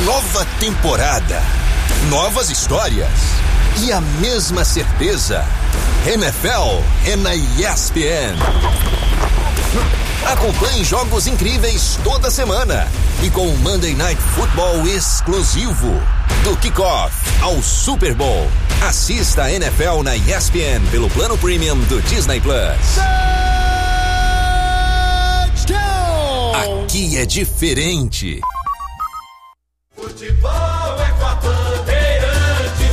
Nova temporada, novas histórias e a mesma certeza. NFL é na ESPN. Acompanhe jogos incríveis toda semana e com o Monday Night Football exclusivo. Do kickoff ao Super Bowl. Assista a NFL na ESPN pelo plano premium do Disney Plus. Aqui é diferente. Futebol é com a Bandeirantes.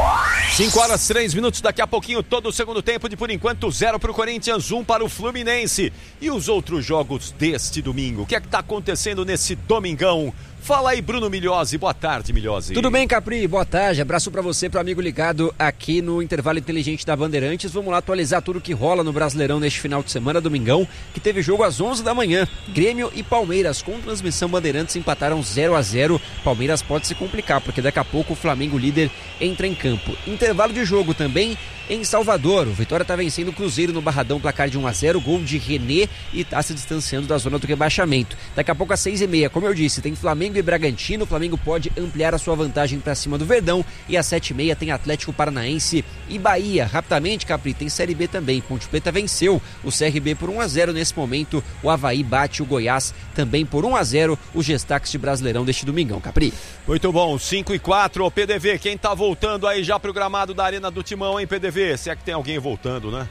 5:03, daqui a pouquinho todo o segundo tempo de por enquanto 0 para o Corinthians, 1 para o Fluminense. E os outros jogos deste domingo? O que é que está acontecendo nesse domingão? Fala aí, Bruno Milhozzi. Boa tarde, Milhozzi. Tudo bem, Capri? Boa tarde. Abraço pra você, pro amigo ligado aqui no Intervalo Inteligente da Bandeirantes. Vamos lá atualizar tudo que rola no Brasileirão neste final de semana, domingão, que teve jogo às 11 da manhã. Grêmio e Palmeiras, com transmissão Bandeirantes, empataram 0-0. Palmeiras pode se complicar, porque daqui a pouco o Flamengo líder entra em campo. Intervalo de jogo também em Salvador. O Vitória tá vencendo o Cruzeiro no Barradão, placar de 1-0, gol de René, e tá se distanciando da zona do rebaixamento. Daqui a pouco às 6h30, como eu disse, tem Flamengo e Bragantino. O Flamengo pode ampliar a sua vantagem para cima do Verdão, e às 7h30 tem Atlético Paranaense e Bahia. Rapidamente, Capri, tem Série B também. Ponte Preta venceu o CRB por 1-0 nesse momento. O Avaí bate o Goiás também por 1-0, os destaques de Brasileirão deste domingão, Capri. Muito bom, 5:04, PDV, quem tá voltando aí já pro gramado da Arena do Timão, hein, PDV? Se é que tem alguém voltando, né?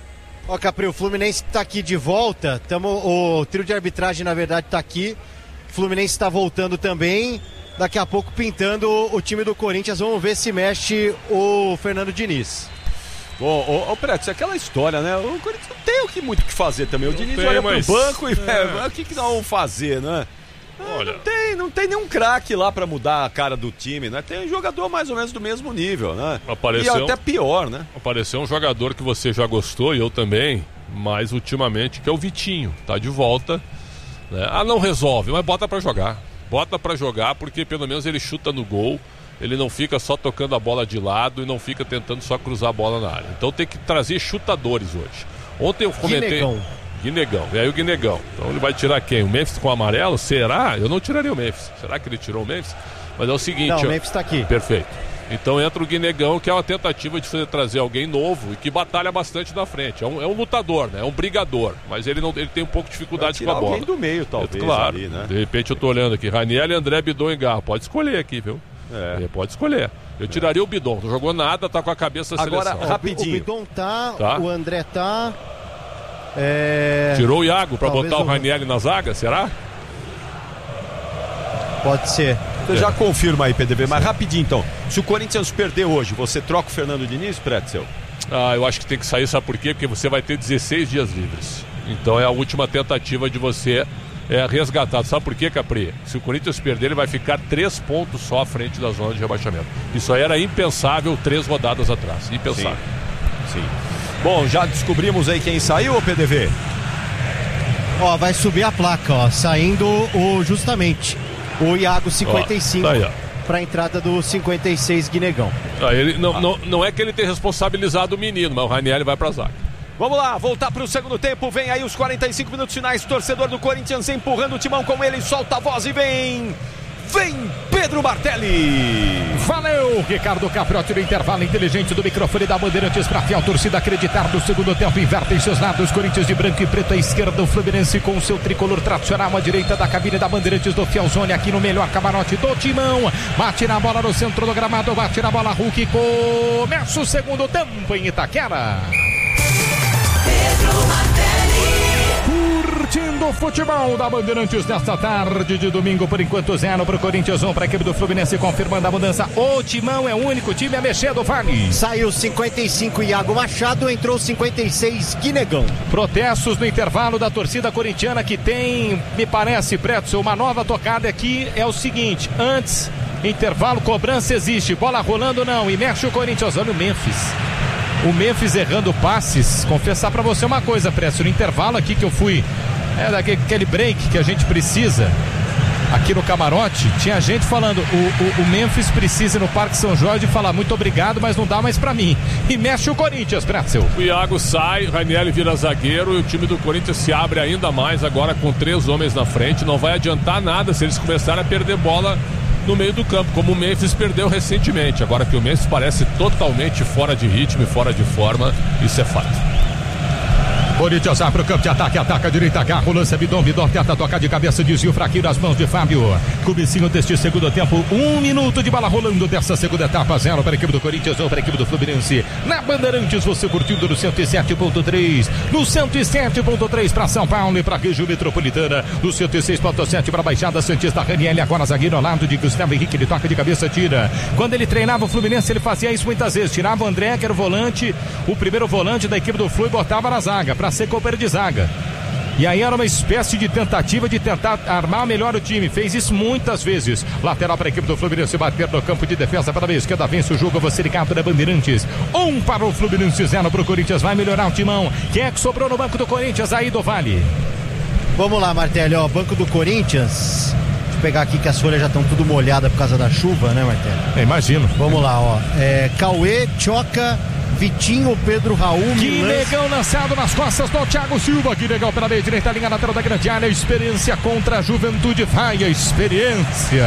Ó, Capri, o Fluminense tá aqui de volta, o trio de arbitragem, na verdade, tá aqui. O Fluminense tá voltando também, daqui a pouco pintando o time do Corinthians. Vamos ver se mexe o Fernando Diniz. Bom, ô Preto, isso é aquela história, né? O Corinthians não tem muito o que fazer também. O Diniz olha pro banco e o que nós vamos fazer, né? Olha, não tem nenhum craque lá pra mudar a cara do time, né? Tem um jogador mais ou menos do mesmo nível, né? E até pior, né? Apareceu um jogador que você já gostou e eu também, mas ultimamente, que é o Vitinho. Tá de volta, né? Não resolve, mas bota pra jogar. Bota pra jogar, porque pelo menos ele chuta no gol. Ele não fica só tocando a bola de lado e não fica tentando só cruzar a bola na área. Então tem que trazer chutadores hoje. Ontem eu comentei... Guinegão, e aí o Guinegão. Então ele vai tirar quem? O Memphis com o amarelo? Será? Eu não tiraria o Memphis. Será que ele tirou o Memphis? Mas é o seguinte... Não, o Memphis tá aqui. Perfeito. Então entra o Guinegão, que é uma tentativa de trazer alguém novo e que batalha bastante na frente. É um lutador, né? É um brigador. Mas ele tem um pouco de dificuldade com a bola. Alguém do meio, talvez. Claro. Ali, né? De repente eu tô olhando aqui. Raniel, André, Bidon e Garro. Pode escolher aqui, viu? Pode escolher. Eu tiraria o Bidon. Não jogou nada, tá com a cabeça da seleção. Agora, rapidinho. O Bidon tá, o André tá... Tirou o Iago pra botar o Raniel na zaga, será? Pode ser. Você já confirma aí, PDV, mas rapidinho então. Se o Corinthians perder hoje, você troca o Fernando Diniz, Pretzel? Eu acho que tem que sair, sabe por quê? Porque você vai ter 16 dias livres. Então é a última tentativa de você resgatar. Sabe por quê, Capri? Se o Corinthians perder, ele vai ficar 3 pontos só à frente da zona de rebaixamento. Isso aí era impensável 3 rodadas atrás. Impensável. Sim. Bom, já descobrimos aí quem saiu, ô PDV? Ó, vai subir a placa, ó, saindo justamente o Iago 55 para a entrada do 56 Guinegão. Ele não é que ele tenha responsabilizado o menino, mas o Raniel vai pra zaga. Vamos lá, voltar pro segundo tempo, vem aí os 45 minutos finais, torcedor do Corinthians empurrando o timão com ele, solta a voz e vem Pedro Martelli. Valeu, Ricardo Capriotti no intervalo inteligente do microfone da Bandeirantes para a fiel torcida acreditar no segundo tempo. Invertem seus lados, Corinthians de branco e preto à esquerda, o Fluminense com o seu tricolor tradicional à direita da cabine da Bandeirantes do Fielzone, aqui no melhor camarote do timão. Bate na bola no centro do gramado, bate na bola Hulk, começa o segundo tempo em Itaquera. Pedro Martelli. Curtindo o futebol da Bandeirantes nesta tarde de domingo, por enquanto 0 para o Corinthians, 1 para a equipe do Fluminense, confirmando a mudança. O timão é o único time a mexer do Vale. Saiu 55 Iago Machado, entrou 56 Guinegão. Protestos no intervalo da torcida corintiana, que tem, me parece, Pretzel, uma nova tocada aqui. É o seguinte: antes, intervalo, cobrança existe, bola rolando não, e mexe o Corinthians. Olha o Memphis. O Memphis errando passes. Confessar pra você uma coisa, Preço, no intervalo aqui que eu fui, daquele break que a gente precisa aqui no camarote, tinha gente falando, o Memphis precisa ir no Parque São Jorge falar muito obrigado, mas não dá mais pra mim. E mexe o Corinthians, Preço. O Iago sai, Raniel vira zagueiro e o time do Corinthians se abre ainda mais agora com 3 homens na frente. Não vai adiantar nada se eles começarem a perder bola no meio do campo, como o Memphis perdeu recentemente. Agora que o Memphis parece totalmente fora de ritmo e fora de forma, isso é fato. Corinthians vai pro campo de ataque, ataca a direita, Garro, lança Bidon tenta tocar de cabeça, desvio fraquinho nas mãos de Fábio. Comecinho deste segundo tempo, 1 minuto de bola rolando dessa segunda etapa, 0 para a equipe do Corinthians, 1 para a equipe do Fluminense. Na Bandeirantes, você curtindo no 107.3, no 107.3 para São Paulo e para a região metropolitana, no 106.7 para a Baixada Santista. Raniel agora zagueiro ao lado de Gustavo Henrique, ele toca de cabeça, tira. Quando ele treinava o Fluminense, ele fazia isso muitas vezes, tirava o André, que era o volante, o primeiro volante da equipe do Flu, e botava na zaga, para ser companheiro de zaga. E aí era uma espécie de tentativa de tentar armar melhor o time. Fez isso muitas vezes. Lateral para a equipe do Fluminense, bater no campo de defesa para a esquerda, vence o jogo, você ligado da Bandeirantes. 1 para o Fluminense, 0 para o Corinthians. Vai melhorar o timão. Quem é que sobrou no banco do Corinthians? Aí do Vale. Vamos lá, Martelli, ó, banco do Corinthians. Deixa eu pegar aqui que as folhas já estão tudo molhadas por causa da chuva, né, Martelli? Imagino. Vamos lá, ó. Cauê, Tchoca, Vitinho, Pedro, Raul, que negão lançado nas costas do Thiago Silva, que legal pela meia direita, linha lateral da grande área, experiência contra a Juventude, vai a experiência.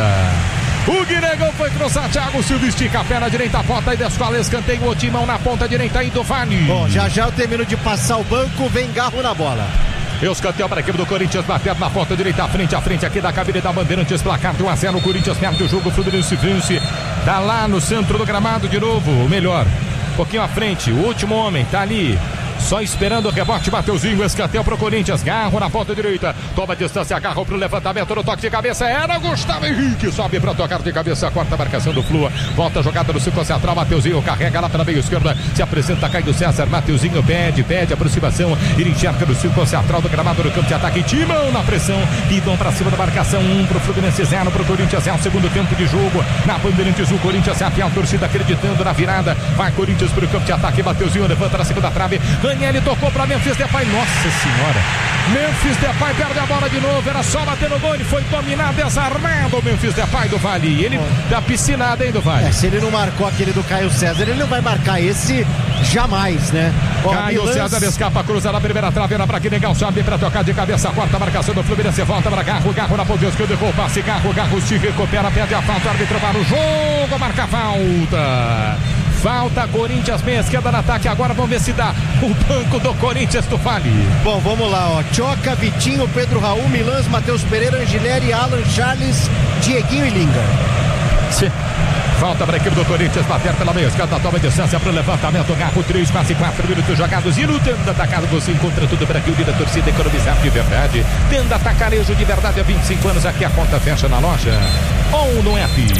O Guinegão foi cruzar, Thiago Silva estica a perna direita, bota e descola, escanteio, o timão na ponta direita aí do Vale. Bom, já eu termino de passar o banco, vem Garro na bola. Escanteio para a equipe do Corinthians, batendo na ponta direita, frente a frente aqui da cabine da Bandeirantes, placar de 1-0, o Corinthians perde o jogo, o Fluminense vence, tá lá no centro do gramado de novo, o melhor. Um pouquinho à frente, o último homem tá ali, só esperando o rebote, Mateuzinho, escanteio pro Corinthians, Garro na ponta direita, toma distância, Garro pro levantamento, no toque de cabeça, era Gustavo Henrique, sobe pra tocar de cabeça, quarta marcação do Flu, volta a jogada no círculo central, Mateuzinho carrega lá pela meia esquerda, se apresenta, cai do César, Mateuzinho pede aproximação, ele enxerga no círculo central do gramado do campo de ataque, timão na pressão, Bidon pra cima da marcação, 1 pro Fluminense, 0 pro Corinthians, é o segundo tempo de jogo, na Bandeirantes, o Corinthians é a fiel torcida acreditando na virada, vai Corinthians pro campo de ataque, Mateuzinho levanta na segunda trave, Raniel tocou para Memphis Depay, nossa senhora, Memphis Depay perde a bola de novo, era só bater no gol, ele foi dominar, desarmado o Memphis Depay do Vale, ele tá piscinado, hein, do Vale. Se ele não marcou aquele do Caio César, ele não vai marcar esse jamais, né? Caio César escapa, cruza na primeira trave, era pra que legal, sobe pra tocar de cabeça, a quarta marcação do Fluminense, volta pra Garro na ponta esquerda, errou o passe, Garro se recupera, perde a falta, o árbitro para o jogo, marca a falta. Falta, Corinthians, meia esquerda no ataque, agora vamos ver se dá o banco do Corinthians do Vale. Bom, vamos lá, ó, Tchoca, Vitinho, Pedro Raul, Milans, Matheus Pereira, Angileri, Alan, Charles, Dieguinho e Linga. Sim. Falta para a equipe do Corinthians, bater pela meia esquerda, toma distância para o levantamento, Garro, 3, quase 4 minutos jogados e lutando, atacado, você encontra tudo para que o da torcida economizar de verdade, tendo atacarejo de verdade há 25 anos, aqui a conta fecha na loja ou no app.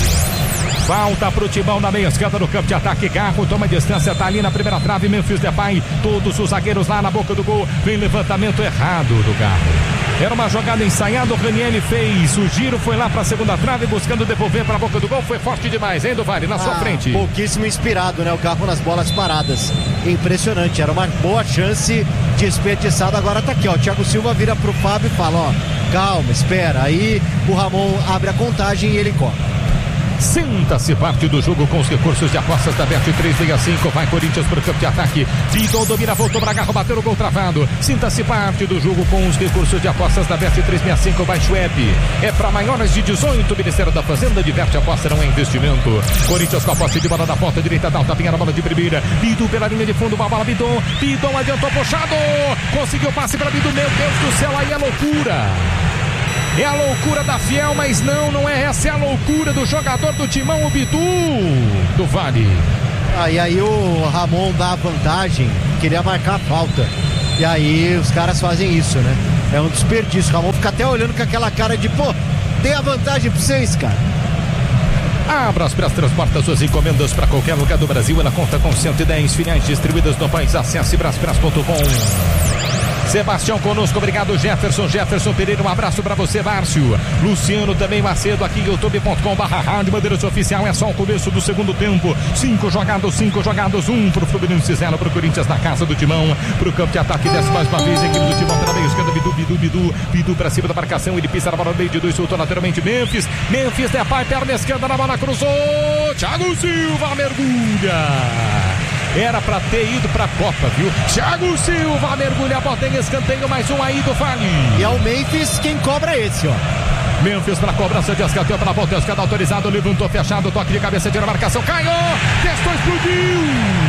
Falta pro Timão na meia esquerda no campo de ataque, Garro toma distância, tá ali na primeira trave, Memphis Depay, todos os zagueiros lá na boca do gol, vem levantamento errado do Garro. Era uma jogada ensaiada, o Raniel fez o giro, foi lá pra segunda trave, buscando devolver pra boca do gol, foi forte demais, hein, do Vale, na sua frente. Pouquíssimo inspirado, né, o Garro nas bolas paradas, impressionante, era uma boa chance desperdiçada, agora tá aqui, ó, o Thiago Silva vira pro Fábio e fala, ó, calma, espera, aí o Ramon abre a contagem e ele corre. Sinta-se parte do jogo com os recursos de apostas da Bet365. Vai Corinthians para o campo de ataque. Bidon domina, voltou para Garro, bateu o gol travado. Sinta-se parte do jogo com os recursos de apostas da Bet365. Baixe o app. É para maiores de 18. Ministério da Fazenda, diverte a aposta, não é investimento. Corinthians com a posse de bola na ponta direita, dá um tapinha na bola de primeira. Bidon pela linha de fundo, uma bola Bidon. Bidon adiantou, puxado. Conseguiu passe para Bidon. Meu Deus do céu, aí é loucura. É a loucura da Fiel, mas não é essa, é a loucura do jogador do Timão, o Bidu do Vale. E aí o Ramon dá a vantagem, queria marcar a falta. E aí os caras fazem isso, né? É um desperdício. O Ramon fica até olhando com aquela cara de, pô, dei a vantagem pra vocês, cara. A Braspress transporta suas encomendas para qualquer lugar do Brasil. Ela conta com 110 filiais distribuídas no país. Acesse braspress.com. Sebastião conosco, obrigado Jefferson Pereira, um abraço pra você, Márcio, Luciano também, Macedo, aqui youtube.com/rádio Bandeirantes Oficial, é só o começo do segundo tempo, 5 jogados, 1 pro Fluminense, 0 pro Corinthians na casa do Timão, pro campo de ataque, desce mais uma vez, a equipe do Timão pela meia esquerda, Bidu pra cima da marcação, ele pisa na bola no meio de 2, soltou lateralmente, Memphis Depay, perna esquerda na bola, cruzou, Thiago Silva mergulha. Era pra ter ido pra Copa, viu? Thiago Silva mergulha a bola em escanteio, mais um aí do Vale. E é o Memphis quem cobra esse, ó. Memphis para cobrança de escanteio pela ponta esquerda, autorizado, levantou, fechado, toque de cabeça, tira a marcação, Caio, testou, explodiu.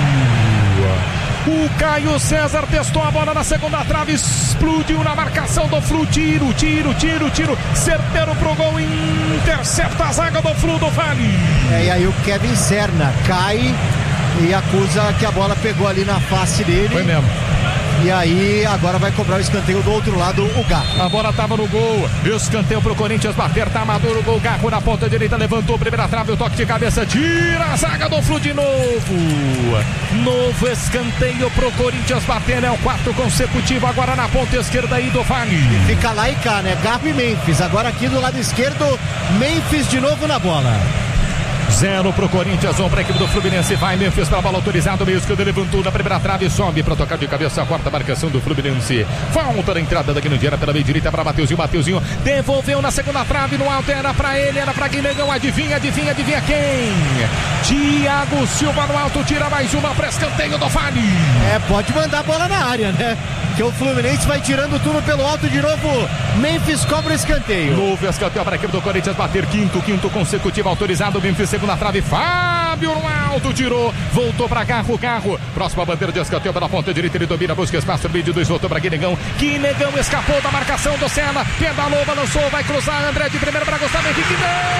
O Caio César testou a bola na segunda trave, explodiu na marcação do Flu, tiro, certeiro pro gol, intercepta a zaga do Flu do Vale. E aí o Kevin Serna cai e acusa que a bola pegou ali na face dele. Foi mesmo. E aí agora vai cobrar o escanteio do outro lado, o Garro. A bola tava no gol, escanteio pro Corinthians bater, tá maduro o gol, Garro na ponta direita, levantou, primeira trave, o toque de cabeça, tira a zaga do Flu de novo escanteio pro Corinthians bater, é o 4º consecutivo, agora na ponta esquerda aí do Vale. Fica lá e cá, né? Garro e Memphis, agora aqui do lado esquerdo, Memphis de novo na bola. 0 pro Corinthians, 1 pra equipe do Fluminense. Vai Memphis pra bola autorizada, meio esquerdo, levantou na primeira trave, sobe pra tocar de cabeça, a quarta marcação do Fluminense. Falta na entrada da grande área pela meia direita pra Mateuzinho devolveu na segunda trave, no alto, era pra ele, era pra Guinegão, adivinha quem? Thiago Silva no alto, tira mais uma pra escanteio do Vale. Pode mandar a bola na área, né? Que o Fluminense vai tirando tudo pelo alto de novo. Memphis cobra o escanteio. Novo escanteio para a equipe do Corinthians bater, quinto consecutivo autorizado. Memphis segunda trave, Fábio no alto, tirou, voltou para Garro. Próxima bandeira de escanteio pela ponta direita, ele domina, busca espaço, meio de 2, voltou para Guinegão escapou da marcação do Senna, pedalou, balançou, vai cruzar, André de primeira para Gustavo Henrique,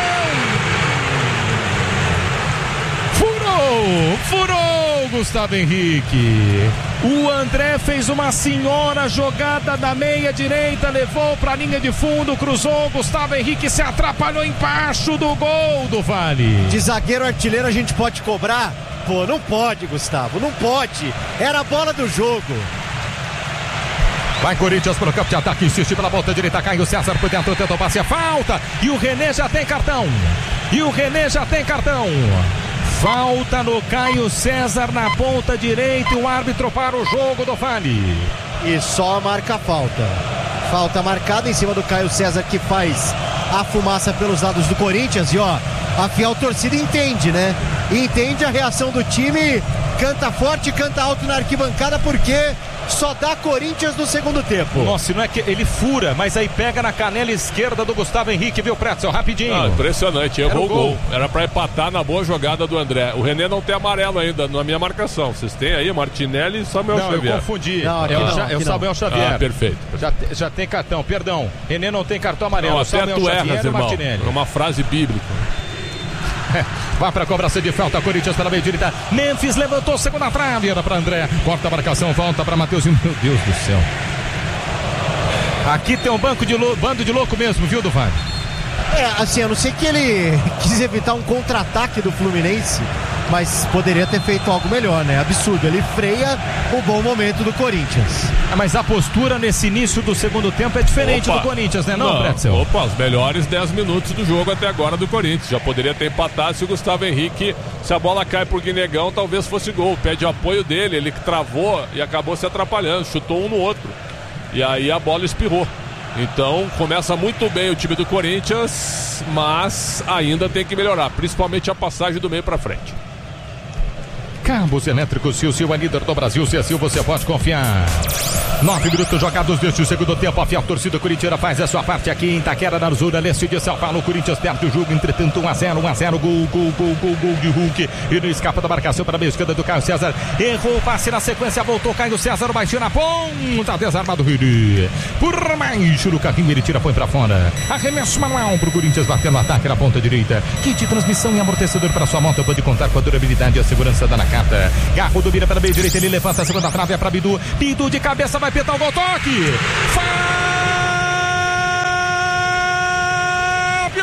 Furou Gustavo Henrique. O André fez uma senhora jogada da meia direita, levou para a linha de fundo, cruzou, Gustavo Henrique se atrapalhou embaixo do gol do Vale. De zagueiro artilheiro a gente pode cobrar? Pô, não pode, Gustavo, não pode. Era a bola do jogo. Vai Corinthians para o campo de ataque, insiste pela ponta direita, Caio César por dentro, tentou passe, a falta, e o René já tem cartão. Falta no Caio César na ponta direita, o árbitro para o jogo do Vale. E só marca a falta. Falta marcada em cima do Caio César, que faz a fumaça pelos lados do Corinthians. E ó, a fiel torcida entende, né? Entende a reação do time, canta forte, canta alto na arquibancada, porque só dá Corinthians no segundo tempo. Nossa, não é que ele fura, mas aí pega na canela esquerda do Gustavo Henrique, viu, Pretzel? Rapidinho. Impressionante, errou o gol. Era pra empatar na boa jogada do André. O René não tem amarelo ainda na minha marcação. Vocês têm aí Martinelli e Samuel Xavier. Eu confundi. É o Samuel Xavier. Perfeito. Já tem cartão, perdão. René não tem cartão amarelo. Não, até Samuel tu Xavier erras, irmão. Martinelli. É uma frase bíblica. Vai para a cobrança de falta, Corinthians pela meia direita. Memphis levantou, segunda trave, era para André. Corta a marcação, volta para Mateuzinho. Meu Deus do céu. Aqui tem um bando de louco mesmo, viu, do Vale? Assim, a não ser que ele quis evitar um contra-ataque do Fluminense, mas poderia ter feito algo melhor, né? Absurdo, ele freia o bom momento do Corinthians. Mas a postura nesse início do segundo tempo é diferente do Corinthians, né, não, Pretzel? Os melhores 10 minutos do jogo até agora do Corinthians. Já poderia ter empatado se o Gustavo Henrique, se a bola cai pro Guinegão, talvez fosse gol. Pede apoio dele, ele travou e acabou se atrapalhando, chutou um no outro. E aí a bola espirrou. Então começa muito bem o time do Corinthians, mas ainda tem que melhorar, principalmente a passagem do meio para frente. Cabos elétricos Silva, líder do Brasil. Silva, você pode confiar. 9 minutos jogados deste segundo tempo. A fiel torcida corintiana faz a sua parte aqui em Itaquera, na zona leste de São Paulo. O Corinthians perde o jogo, entretanto 1-0, gol de Hulk. E não escapa da marcação para a meia esquerda do Caio César. Errou o passe na sequência, voltou Caio César, baixinho na ponta, desarmado o Riri. Por mais no carrinho, ele tira, põe para fora. Arremesso manual para o Corinthians bater no ataque na ponta direita. Kit de transmissão e amortecedor para sua moto, pode contar com a durabilidade e a segurança da Nakata. Garro domina pela meia direita, ele levanta a segunda trave, é para Bidu. Bidu de cabeça, vai pintar o gol, toque! Fábio!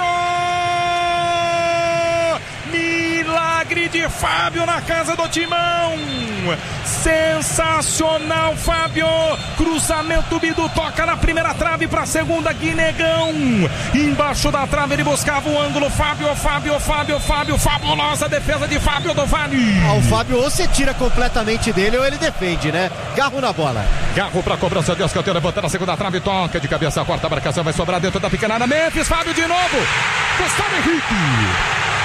Milagre de Fábio na casa do Timão! Sensacional, Fábio! Cruzamento, Bidu toca na primeira trave para a segunda, Guinegão! Embaixo da trave ele buscava o ângulo, Fábio! Fabulosa defesa de Fábio do Vale! O Fábio ou você tira completamente dele ou ele defende, né? Garro na bola. Garro para cobrança de escanteio, levantando na segunda trave, toca de cabeça, a quarta marcação vai sobrar dentro da pequena área. Memphis, Fábio de novo! Gustavo Henrique!